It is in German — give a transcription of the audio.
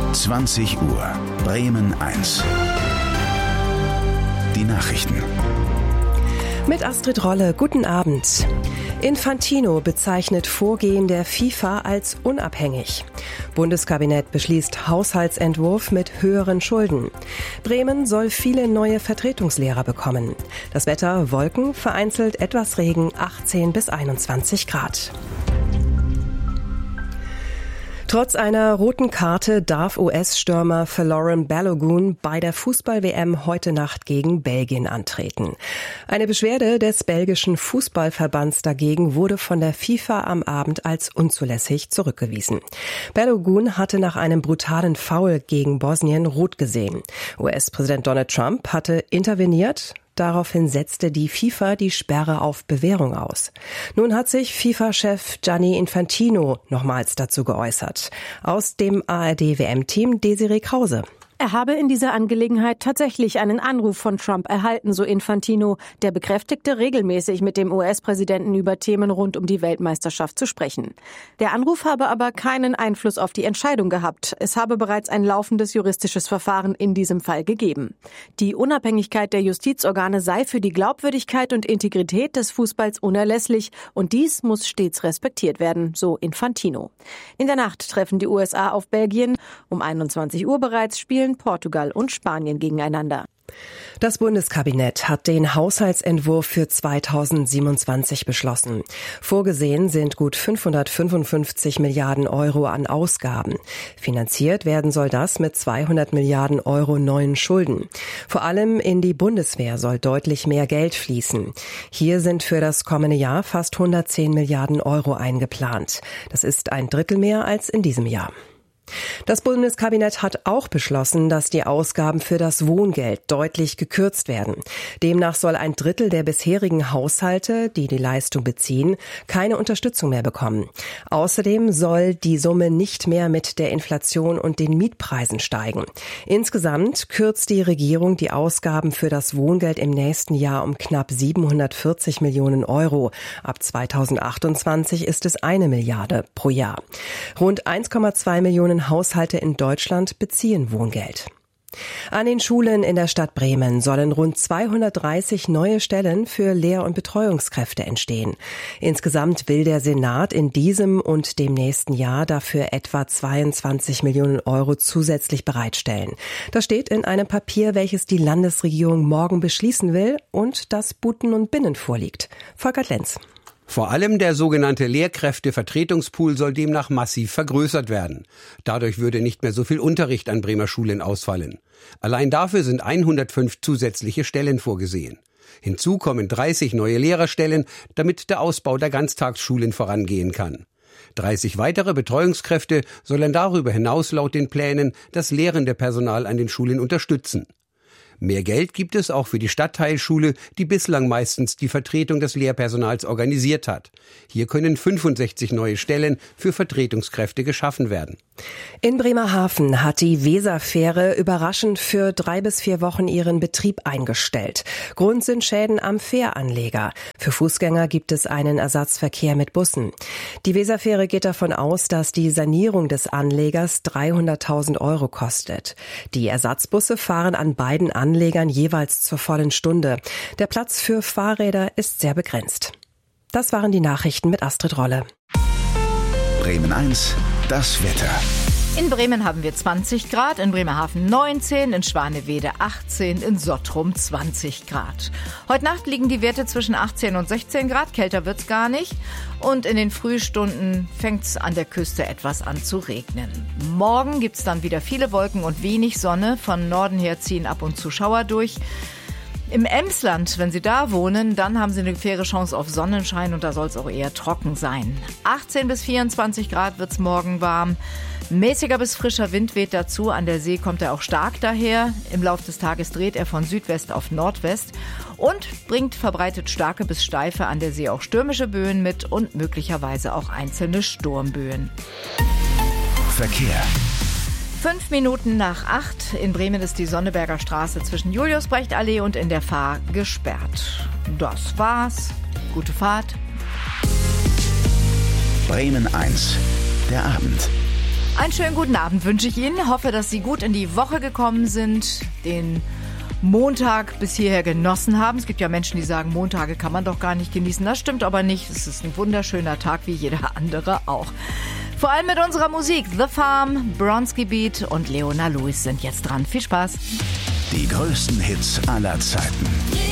20 Uhr, Bremen 1. Die Nachrichten. Mit Astrid Rolle, guten Abend. Infantino bezeichnet Vorgehen der FIFA als unabhängig. Bundeskabinett beschließt Haushaltsentwurf mit höheren Schulden. Bremen soll viele neue Vertretungslehrer bekommen. Das Wetter: Wolken, vereinzelt etwas Regen, 18 bis 21 Grad. Trotz einer roten Karte darf US-Stürmer Folarin Balogun bei der Fußball-WM heute Nacht gegen Belgien antreten. Eine Beschwerde des belgischen Fußballverbands dagegen wurde von der FIFA am Abend als unzulässig zurückgewiesen. Balogun hatte nach einem brutalen Foul gegen Bosnien rot gesehen. US-Präsident Donald Trump hatte interveniert. Daraufhin setzte die FIFA die Sperre auf Bewährung aus. Nun hat sich FIFA-Chef Gianni Infantino nochmals dazu geäußert. Aus dem ARD-WM-Team Desiree Krause. Er habe in dieser Angelegenheit tatsächlich einen Anruf von Trump erhalten, so Infantino. Der bekräftigte, regelmäßig mit dem US-Präsidenten über Themen rund um die Weltmeisterschaft zu sprechen. Der Anruf habe aber keinen Einfluss auf die Entscheidung gehabt. Es habe bereits ein laufendes juristisches Verfahren in diesem Fall gegeben. Die Unabhängigkeit der Justizorgane sei für die Glaubwürdigkeit und Integrität des Fußballs unerlässlich und dies muss stets respektiert werden, so Infantino. In der Nacht treffen die USA auf Belgien. Um 21 Uhr bereits spielen Portugal und Spanien gegeneinander. Das Bundeskabinett hat den Haushaltsentwurf für 2027 beschlossen. Vorgesehen sind gut 555 Milliarden Euro an Ausgaben. Finanziert werden soll das mit 200 Milliarden Euro neuen Schulden. Vor allem in die Bundeswehr soll deutlich mehr Geld fließen. Hier sind für das kommende Jahr fast 110 Milliarden Euro eingeplant. Das ist ein Drittel mehr als in diesem Jahr. Das Bundeskabinett hat auch beschlossen, dass die Ausgaben für das Wohngeld deutlich gekürzt werden. Demnach soll ein Drittel der bisherigen Haushalte, die die Leistung beziehen, keine Unterstützung mehr bekommen. Außerdem soll die Summe nicht mehr mit der Inflation und den Mietpreisen steigen. Insgesamt kürzt die Regierung die Ausgaben für das Wohngeld im nächsten Jahr um knapp 740 Millionen Euro. Ab 2028 ist es 1 Milliarde pro Jahr. Rund 1,2 Millionen Haushalte in Deutschland beziehen Wohngeld. An den Schulen in der Stadt Bremen sollen rund 230 neue Stellen für Lehr- und Betreuungskräfte entstehen. Insgesamt will der Senat in diesem und dem nächsten Jahr dafür etwa 22 Millionen Euro zusätzlich bereitstellen. Das steht in einem Papier, welches die Landesregierung morgen beschließen will und das Buten und Binnen vorliegt. Volker Lenz. Vor allem der sogenannte Lehrkräftevertretungspool soll demnach massiv vergrößert werden. Dadurch würde nicht mehr so viel Unterricht an Bremer Schulen ausfallen. Allein dafür sind 105 zusätzliche Stellen vorgesehen. Hinzu kommen 30 neue Lehrerstellen, damit der Ausbau der Ganztagsschulen vorangehen kann. 30 weitere Betreuungskräfte sollen darüber hinaus laut den Plänen das lehrende Personal an den Schulen unterstützen. Mehr Geld gibt es auch für die Stadtteilschule, die bislang meistens die Vertretung des Lehrpersonals organisiert hat. Hier können 65 neue Stellen für Vertretungskräfte geschaffen werden. In Bremerhaven hat die Weserfähre überraschend für 3 bis 4 Wochen ihren Betrieb eingestellt. Grund sind Schäden am Fähranleger. Für Fußgänger gibt es einen Ersatzverkehr mit Bussen. Die Weserfähre geht davon aus, dass die Sanierung des Anlegers 300.000 Euro kostet. Die Ersatzbusse fahren an beiden Anlegern jeweils zur vollen Stunde. Der Platz für Fahrräder ist sehr begrenzt. Das waren die Nachrichten mit Astrid Rolle. Bremen 1, das Wetter. In Bremen haben wir 20 Grad, in Bremerhaven 19, in Schwanewede 18, in Sottrum 20 Grad. Heute Nacht liegen die Werte zwischen 18 und 16 Grad, kälter wird's gar nicht. Und in den Frühstunden fängt's an der Küste etwas an zu regnen. Morgen gibt's dann wieder viele Wolken und wenig Sonne. Von Norden her ziehen ab und zu Schauer durch. Im Emsland, wenn Sie da wohnen, dann haben Sie eine faire Chance auf Sonnenschein und da soll es auch eher trocken sein. 18 bis 24 Grad wird's morgen warm. Mäßiger bis frischer Wind weht dazu. An der See kommt er auch stark daher. Im Laufe des Tages dreht er von Südwest auf Nordwest und bringt verbreitet starke bis steife, an der See auch stürmische Böen mit und möglicherweise auch einzelne Sturmböen. Verkehr. 5 Minuten nach 8. In Bremen ist die Sonneberger Straße zwischen Julius-Brecht-Allee und in der Fahr gesperrt. Das war's. Gute Fahrt. Bremen 1, der Abend. Einen schönen guten Abend wünsche ich Ihnen. Hoffe, dass Sie gut in die Woche gekommen sind, den Montag bis hierher genossen haben. Es gibt ja Menschen, die sagen, Montage kann man doch gar nicht genießen. Das stimmt aber nicht. Es ist ein wunderschöner Tag, wie jeder andere auch. Vor allem mit unserer Musik. The Farm, Bronski Beat und Leona Lewis sind jetzt dran. Viel Spaß. Die größten Hits aller Zeiten.